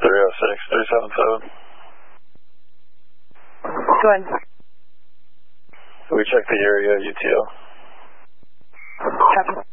306, 377. Go ahead. We checked the area UTO. Copy.